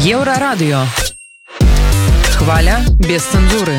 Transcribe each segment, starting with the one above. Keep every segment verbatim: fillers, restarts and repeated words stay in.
Еўрарадыё. Хваля без цэнзуры.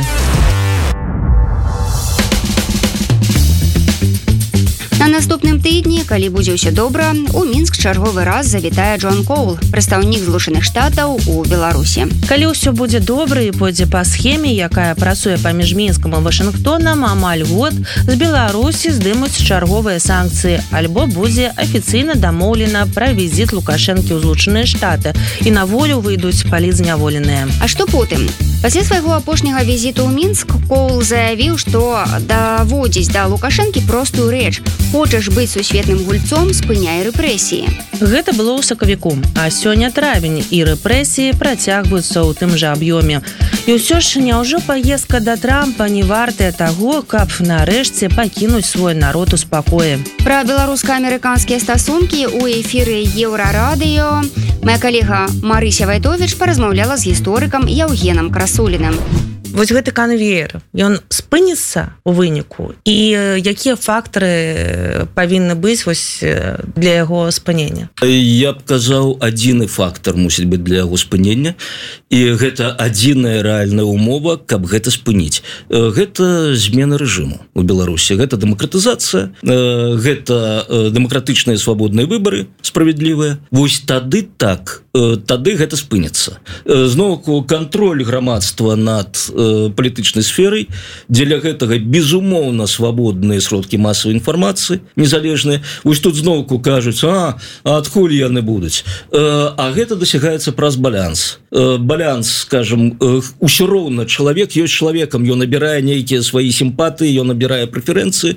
На наступным тыдні, калі будзе ўсё добра, у Мінск чарговы раз завітае Джон Коул, прадстаўнік Злучаных Штатаў у Беларусі. Калі ўсё будзе добра і пойдзе па схеме, якая працуе паміж Мінскам і Вашынгтонам, амаль год з Беларусі здымуць чарговыя санкцыі, альбо будзе афіцыйна дамоўлена пра візіт Лукашэнкі ў Злучаныя Штаты і на волю выйдуць палітзняволеныя. А што потым? Пасля свайго апошняга візіту ў Мінск Коул заявіў, што даводзіць да Лукашэнкі простую рэч. Хочаш быць сусветным гульцом, спыняй рэпрэсіі. Гэта было ў сакавіку, а сёння травень, і рэпрэсіі працягваюцца ў тым жа аб'ёме. І ўсё ж няўжо паездка да Трампа не вартая таго, каб нарэшце пакінуць свой народ у спакоі. Пра беларуска-амерыканскія стасункі ў эфіры Еўрарадыё моя калега Марыся Вайтовіч паразмаўляла з гісторыкам Яўгенам Красуліным. Вось гэты канвеер, ён спыніцца ў выніку, і якія фактары павінны быць вось для яго спынення? Я б казаў, адзіны фактар мусіць быць для яго спынення, і гэта адзіная рэальная умова, каб гэта спыніць. Гэта змена рэжыму ў Беларусі, гэта дэмакратызацыя, гэта дэмакратычныя свабодныя выбары справядлівыя. Вось тады так, тады гэта спыніцца. Зноўку кантроль грамадства над палітычнай сферай, дзеля гэтага безумоўна свабодныя сродкі масавай інфармацыі незалежныя. Вось тут зноўку кажуць, а, а адкуль яны будуць? А гэта дасягаецца праз баланс. Баланс, скажем, усё роўна чалавек ёсць чалавекам, ён набірае нейкія свае сімпатыі, ён набірае прэферэнцыі,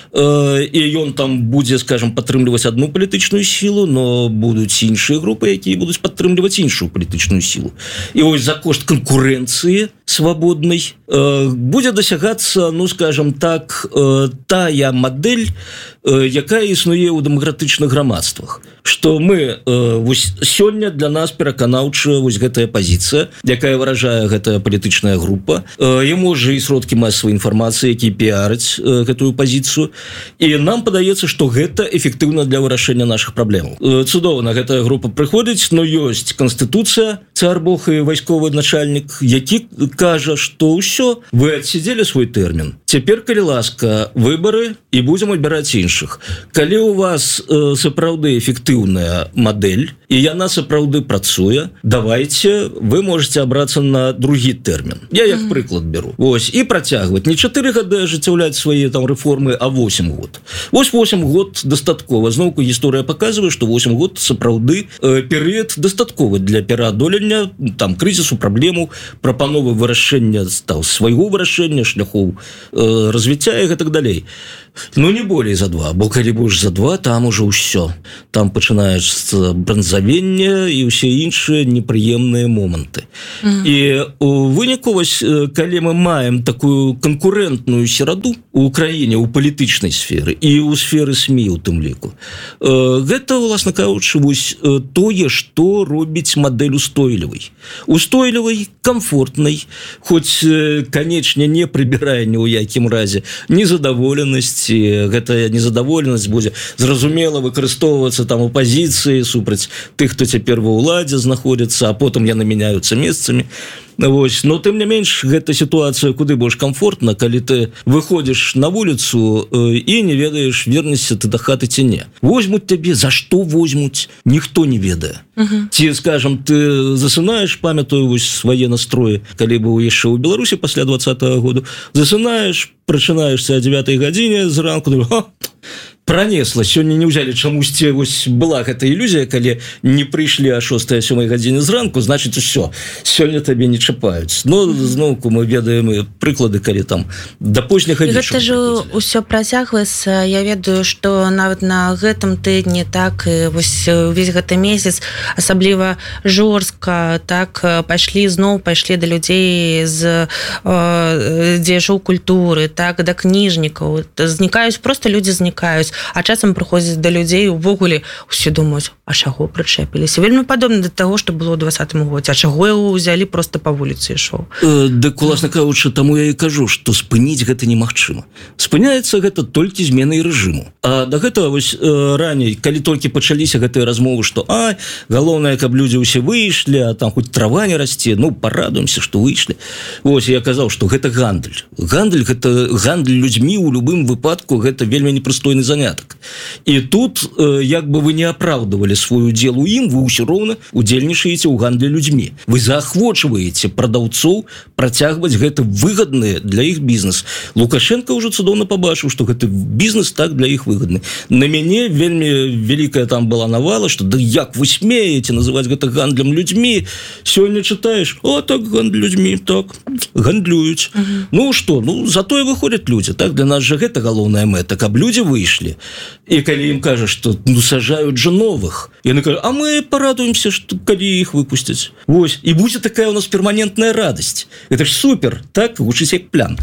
і ён там будзе, скажем, падтрымліваць одну палітычную сілу, но будуць іншыя групы, якія будуць падтрымліваць іншую палітычную сілу. І вось за кошт канкурэнцыі свабоднай будзе дасягацца, ну, скажем так, тая мадэль, якая існуе ў дэмакратычных грамадствах. Што мы, вось сёння для нас пераканаўчая вось гэтая пазіцыя, якая выражае гэтая палітычная група, і можа і сродкі масавай інфармацыі, якія піараць гэтую пазіцыю, і нам падаецца, што гэта эфектыўна для вырашэння нашых праблемаў. Цудоўна, гэтая група прыходзіць, но ёсць канстытуцыя, цар Бог і вайсковы начальнік, які кажа, што ўсё, вы адсидзелі свой тэрмін. Цяпер, калі ласка, выбары, і будзем адбіраць іншых. Калі у вас сапраўды эфектыўная мадэль, і яна сапраўды працуе, давайте, вы можете абрацца на другі тэрмін. Я як прыклад беру. Вось, і працягваць. Не чатыры гады ажыццяўляць свае там рэформы, а восемь год. Вось восемь год дастаткова. Зноўку гісторыя паказвае, што восемь год сапраўды э, перыяд дастатковы для пераадолення там крызісу, праблему, прапановы вырашэння там, свайго вырашэння, шляхоў э, развіцця і гэтак далей. Ну, не болей за два, бо калі будзеш за два, там уже ўсё. Там пачынаецца бранзавенне і ўсе іншыя непрыемныя моманты. Mm. І у выніку, вось, калі мы маем такую канкурэнтную сераду ў краіне, ў палітычнай сферы і ў сферы СМІ у тым ліку, гэта, уласна кажучы, вось тое, што робіць мадэль устойлівай. Устойлівай, комфортнай, хоць, канечне, не прыбірае ні ў якім разе незадаволенасць, гэтая незадаволенасць будзе зразумела выкарыстоўвацца там апазіцыі супраць тых, хто цяпер ва ўладзе знаходзіцца, а потым яны мяняюцца месцамі. Вось. Но тым не менш, гэта сітуацыя куды больш комфортна, калі ты выходзіш на вуліцу і не ведаеш, вернешся ты да хаты ці не. Возьмуць табе, за што возьмуць, ніхто не ведае. Uh-huh. Ці, скажем, ты засынаеш, памятаю вось свае настроі, калі быў яшчэ ў Беларусі пасля двадцатага году, засынаеш, прачынаешься о девятой гадзіне зранку, думаю, пронесла. Сёння не ўзялі чамусьці, вось была гэта ілюзія, калі не прыйшлі о шостой сёмой гадзіне зранку, значит, усё, сёння табе не чапаюць. Но зноўку мы ведаем прыклады, калі там да позняга вечара. Гэта ж усё працягваецца. Я ведаю, што нават на гэтым тыдні, так, вось увесь гэты месяц, асабліва жорстка, так, пайшлі зноў, пайшлі да людзей з э, дзеячоў культуры, так, да кніжнікаў. Знікаюць, проста людзі знікаюць. А часам прыходзяць да людзей, увогуле усе думаюць, а чаго прычэпіліся? Вельмі падобна да таго, што было ў двадцатым годзе. А чаго яго ўзялі, проста па вуліцы ішоў? Э, дык, уласна кажучы, таму я і кажу, што спыніць гэта немагчыма. Спыняецца гэта толькі зменай рэжыму. А да гэтага вось э, раней, калі толькі пачаліся гэтыя размовы, што а, галоўнае, каб людзі ўсе выйшлі, а там хоць трава не расце, ну, парадуемся, што выйшлі. Вось, я казаў, што гэта гандаль. Гандаль, гэта гандаль людзьмі ў любым выпадку, гэта вельмі непрыстойны занятак. І тут, э, як бы вы не апраўдывалі свой удзел у ім, вы ўсё роўна удзельнічаеце ў гандлі людзьмі. Вы заахвочваеце прадаўцоў працягваць гэты выгадны для іх бізнес. Лукашенко ўжо цудоўна пабачыў, што гэты бізнес так для іх выгадны. На мяне вельмі вялікая там была навала, што да як вы смееце называць гэта гандлем людзьмі? Сёння чытаеш, о, так гандаль людзьмі, так, гандлююць. Uh-huh. Ну што, ну, зато і выходзяць людзі, так, для нас жа гэта галоўная мэта, каб людзі выйшлі. І калі ім кажа, што ну, сажаюць жа новых, яны кажа, а мы парадуемся, што калі іх выпусцяць. Вось, і будзе такая у нас перманентная радасць. Это ж супер, так, гучыць як плян.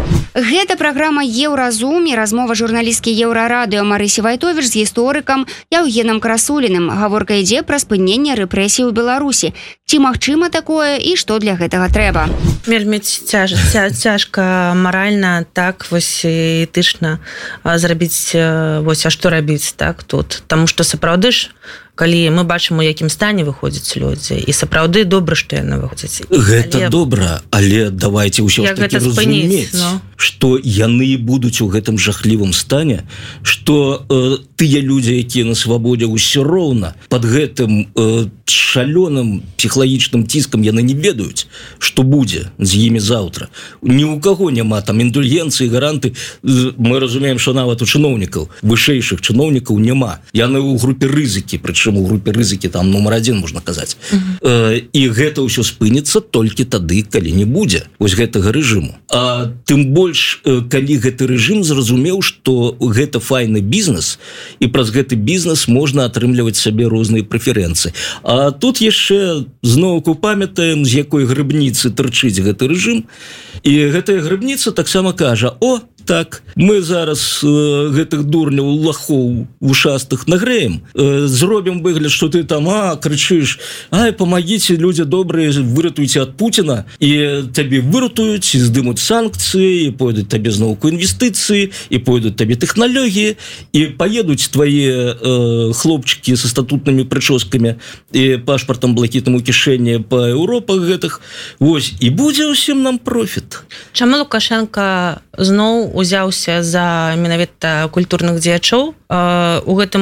Гэта праграма Еўразум і размова журналісткі Еўрарадыё Марысі Вайтовіч з гісторыкам Яўгенам Красуліным. Гаворка ідзе пра спыненне рэпрэсій у Беларусі. Ці магчыма такое і што для гэтага трэба? Вельмі цяж, ця, цяжка маральна, так, вось этычна зрабіць, вось, а што рабіць, так, тут. Таму што сапраўды ж, калі мы бачым, у якім стане выходзяць людзі, і сапраўды добра, што яны выходзяць. Гэта але... добра, але давайте ўсё ж такі разумець, ну? Што яны будуць у гэтым жахлівым стане, што э, тыя людзі, якія на свабодзе, ўсё роўна пад гэтым э, шалёным псіхалагічным ціскам яны не ведаюць, што будзе з імі заўтра. Ні ў каго няма там індульгенцыі, гаранты. Мы разумеем, што нават у чыноўнікаў, вышэйшых чыноўнікаў няма. Яны ў групе рызыкі, прычым у групе рызыкі там нумар адзін, можна казаць. Uh-huh. Э, і гэта ўсё спыніцца толькі тады, калі не будзе вось гэтага рэжыму. А тым больш, э, калі гэты рэжым зразумеў, што гэта файны бізнес, і праз гэты бізнес можна атрымліваць сабе розныя прэферэнцыі. А тут яшчэ зноўку памятаем, з якой грыбніцы тырчыць гэты рэжым, і гэтая грыбніца таксама кажа, о, так, мы зараз э, гэтых дурняў, лахоў вушастых нагрэем, э, зробім выгляд, што ты там, а, крычыш, ай, памагіце, людзі добрыя, выратуйце ад Пуціна, і табе выратуюць, і здымуць санкцыі, і пойдуць табе зноўку інвестыцыі, і пойдуць табе тэхналогіі, і паедуць твае э, хлопчыкі са статутнымі прычоскамі і пашпартам блакітным у кішэні па Еўропах гэтых, вось, і будзе ўсім нам профіт. Чаму Лукашенко зноў узяўся за менавіта культурных дзеячоў? У гэтым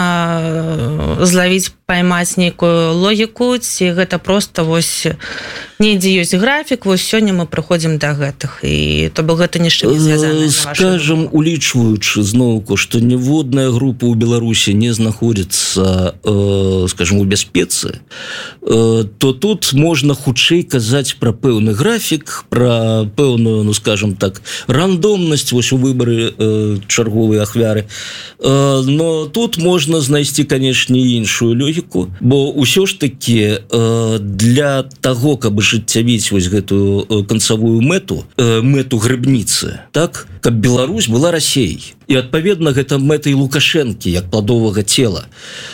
можна злавіць, паймаць нейкую логіку, ці гэта проста вось недзе ёсць графік, вось сёння мы прыходзім да гэтых, і то бок гэта нішто не звязана. Скажам, улічваючы зноўку, што ніводная група ў Беларусі не знаходзіцца, э, скажам, у бяспецы, э, то тут можна хутчэй казаць пра пэўны графік, пра пэўную, ну скажам так, рандомнасць вось у выбары э, чарговай ахвяры. Э, но тут можна знайсці, канешне, іншую логіку, бо ўсё ж такі э, для таго, каб ажыццявіць вось гэтую э, канцавую мэту, э, мэту грыбніцы, так, каб Беларусь была Расіяй. І адпаведна гэта мэтай Лукашэнкі як пладовага цела.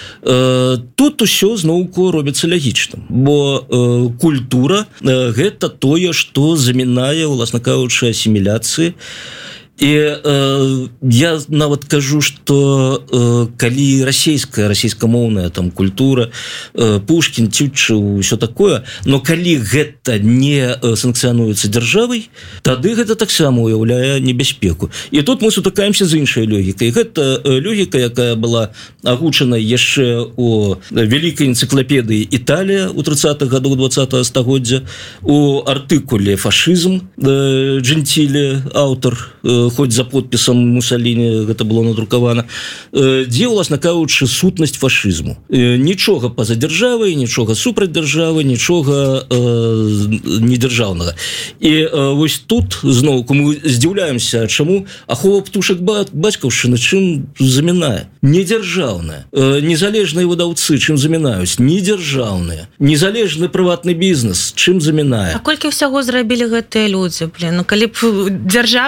Э, тут усё зноўку робіцца лягічным, бо э, культура э, гэта тое, што замінае, уласна кажучы, асіміляцыі. І э, я нават кажу, што э, калі расійская, расійскамоўная там культура, э, Пушкін, Тютчев, ўсё такое, но калі гэта не санкцыянуецца дзяржавай, тады гэта таксама уяўляе небяспеку. І тут мы сутыкаемся з іншай логікай. Гэта логіка, якая была агучана яшчэ у вялікай энцыклапедыі Італія ў трыццатых гадоў двадцатага стагоддзя, у артыкуле «Фашызм» э, Джентиле, аўтар, э, хоць за подпісам Мусаліні гэта было надрукавана, дзе, уласна кажучы, сутнасць фашызму. Нічога па-за дзяржавай, нічога супраць дзяржавы, нічога э, недзяржаўнага. І э, вось тут зноўку мы здзіўляемся, чаму ахова птушак бацькаўшчыны чым замінае? Недзяржаўная. Э, незалежныя выдаўцы чым замінаюць? Недзяржаўныя. Незалежны прыватны бізнес чым замінае? А колькі ўсяго зрабілі гэтыя людзі? Блин, ну калі б дзяржава магла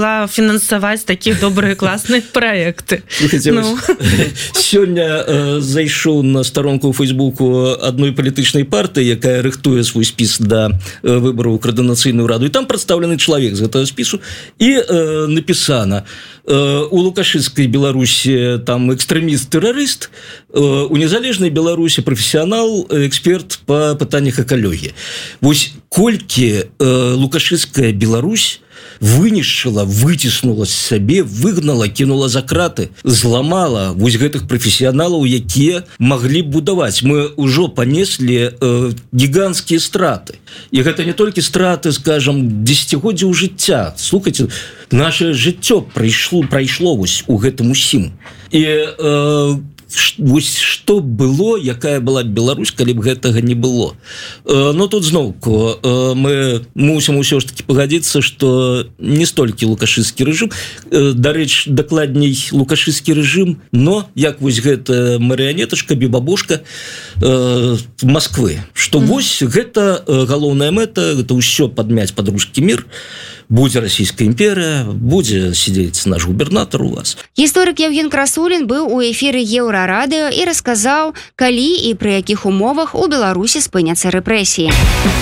могла фінансаваць такія добрыя класныя праекты. Ну. Сёння э, зайшоў на старонку ў Фейсбуку адной палітычнай партыі, якая рыхтуе свой спіс да э, выбараў у каардынацыйную раду, і там прадстаўлены чалавек з гэтага спісу, і э, напісана: э, у лукашысцкай Беларусі там экстрэміст-тэрарыст, э, у незалежнай Беларусі прафесіянал, эксперт па пытаннях экалогіі. Вось колькі э, лукашысцкая Беларусь вынішчыла, выціснула з сабе, выгнала, кінула за краты, зламала вось гэтых прафесіяналаў, якія маглі б будаваць. Мы ўжо панеслі э, гіганцкія страты. І гэта не толькі страты, скажам, дзесяцігоддзяў жыцця. Слухайце, наше жыццё прайшло, прайшло вось у гэтым усім. І э, вось што было, якая была Беларусь, калі б гэтага не было. Но тут зноўку мы мусім усё ж таки пагадзіцца, што не столькі лукашысцкі рэжым, дарэч, дакладней, лукашысцкі рэжым, но як вось гэта марыянетачка, бібабушка э, Москвы, што mm. вось гэта галоўная мэта, гэта ўсё падмяць пад рускі мір, будзе расійская імперыя, будзе сидзець наш губернатар у вас. Гісторык Евген Красулін быў у эфіры Еўрарадыё і расказаў, калі і пры якіх умовах у Беларусі спыняцца рэпрэсіі.